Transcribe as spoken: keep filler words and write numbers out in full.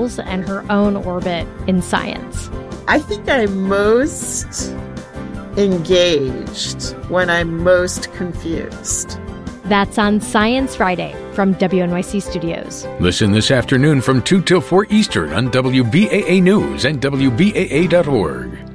roles and her own orbit in science. I think I'm most engaged when I'm most confused. That's on Science Friday from W N Y C Studios. Listen this afternoon from two till four Eastern on W B A A News and W B A A dot org.